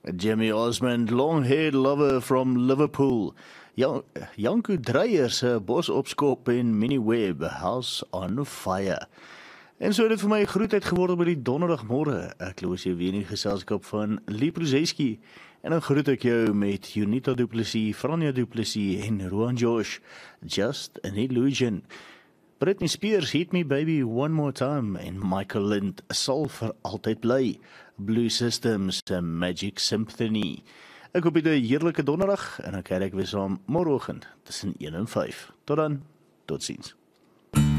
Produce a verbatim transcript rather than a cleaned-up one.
Jimmy Osmond, long-haired lover from Liverpool. Jan Janko Dreyer se bosopskop en mini-web, House on Fire. En so het dit vir my groetheid geword by die donderdagmorgen. Ek loos jou weer in die geselskap van Lee Prozeski. En dan groet ek jou met Junita Du Plessis, Franja Du Plessis en Roan Josh. Just an Illusion. Britney Spears, Hit Me Baby One More Time. En Michael Lind sal vir altyd bly. Blue Systems, Magic Symphony. Ek hoop jy 'n heerlike donderdag en dan kyk ek weer saam môreoggend tussen een en vyf. Tot dan, totsiens.